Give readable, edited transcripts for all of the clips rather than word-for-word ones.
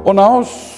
Ο ναός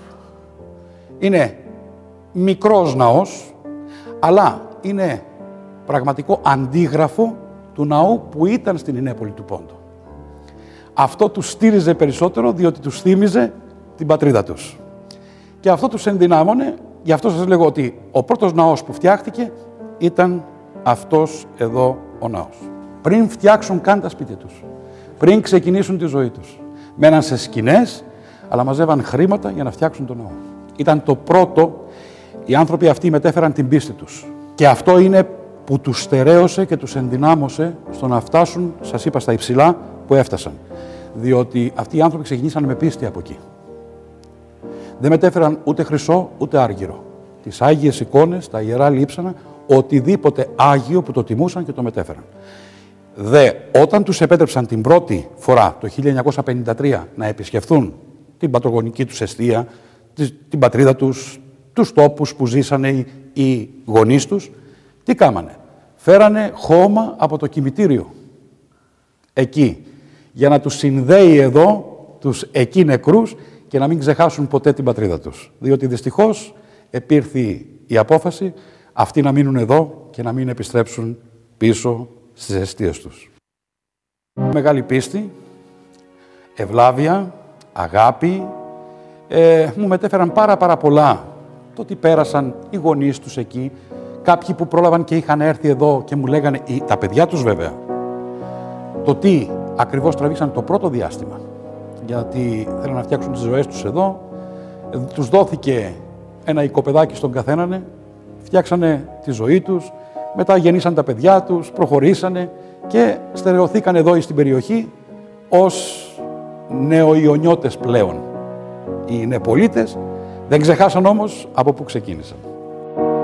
είναι μικρός ναός, αλλά είναι πραγματικό αντίγραφο του ναού που ήταν στην Ινέπολη του Πόντου. Αυτό τους στήριζε περισσότερο, διότι τους θύμιζε την πατρίδα τους. Και αυτό τους ενδυνάμωνε, γι' αυτό σας λέγω ότι ο πρώτος ναός που φτιάχτηκε ήταν αυτός εδώ ο ναός. Πριν φτιάξουν καν τα σπίτια τους, πριν ξεκινήσουν τη ζωή τους, μέναν σε σκηνές, αλλά μαζεύαν χρήματα για να φτιάξουν τον ναό. Ήταν το πρώτο, οι άνθρωποι αυτοί μετέφεραν την πίστη τους. Και αυτό είναι που τους στερέωσε και τους ενδυνάμωσε στο να φτάσουν, σας είπα, στα υψηλά που έφτασαν. Διότι αυτοί οι άνθρωποι ξεκινήσαν με πίστη από εκεί. Δεν μετέφεραν ούτε χρυσό ούτε άργυρο. Τις άγιες εικόνες, τα ιερά λείψανα, οτιδήποτε άγιο που το τιμούσαν και το μετέφεραν. Όταν τους επέτρεψαν την πρώτη φορά, το 1953, να επισκεφθούν την πατρογονική τους εστία, την πατρίδα τους, τους τόπους που ζήσανε οι γονείς τους, τι κάμανε? Φέρανε χώμα από το κημητήριο. Εκεί. Για να τους συνδέει εδώ, τους εκεί νεκρούς, και να μην ξεχάσουν ποτέ την πατρίδα τους. Διότι δυστυχώς επήρθη η απόφαση αυτοί να μείνουν εδώ και να μην επιστρέψουν πίσω στις εστίες τους. Μεγάλη πίστη, ευλάβεια, αγάπη, μου μετέφεραν πάρα πολλά. Το ότι πέρασαν οι γονείς τους εκεί, κάποιοι που πρόλαβαν και είχαν έρθει εδώ και μου λέγανε, τα παιδιά τους βέβαια, το τι ακριβώς τραβήξαν το πρώτο διάστημα, γιατί θέλουν να φτιάξουν τις ζωές τους εδώ, τους δόθηκε ένα οικοπεδάκι στον καθέναν, φτιάξανε τη ζωή τους, μετά γεννήσαν τα παιδιά τους, προχωρήσανε και στερεωθήκαν εδώ στην περιοχή ως νεοϊωνιώτες πλέον. Οι νεπολίτες δεν ξεχάσαν όμως από πού ξεκίνησαν.